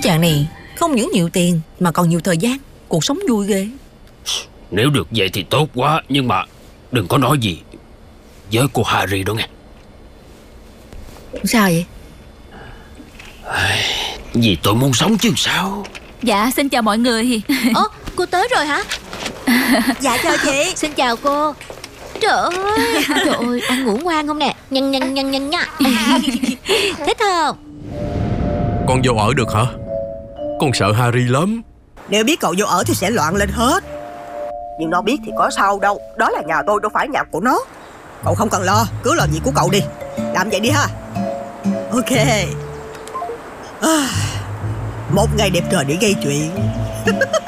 chàng này không những nhiều tiền mà còn nhiều thời gian, cuộc sống vui ghê. Nếu được vậy thì tốt quá. Nhưng mà đừng có nói gì với cô Harry đó nghe. Sao vậy? Vì tôi muốn sống chứ sao. Dạ xin chào mọi người. Ồ, cô tới rồi hả? Dạ chào chị. Xin chào cô. Trời ơi, ăn ngủ ngoan không nè? Nhân nhân nhân nhân nha. Thích không? Con vô ở được hả? Con sợ Harry lắm. Nếu biết cậu vô ở thì sẽ loạn lên hết. Nhưng nó biết thì có sao đâu. Đó là nhà tôi, đâu phải nhà của nó. Cậu không cần lo, cứ làm việc của cậu đi. Làm vậy đi ha. Ok. Một ngày đẹp trời để gây chuyện.